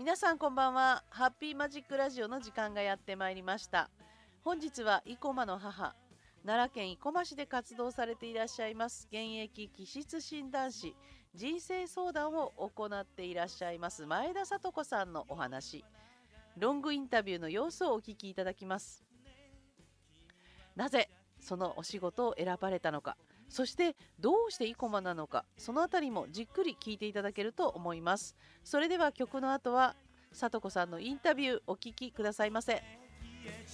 皆さんこんばんは。ハッピーマジックラジオの時間がやってまいりました。本日は生駒の母、奈良県生駒市で活動されていらっしゃいます現役気質診断士、人生相談を行っていらっしゃいます前田聡子さんのお話、ロングインタビューの様子をお聞きいただきます。なぜそのお仕事を選ばれたのか、そしてどうして生駒なのか、そのあたりもじっくり聞いていただけると思います。それでは曲の後は聡子さんのインタビューお聞きくださいませ。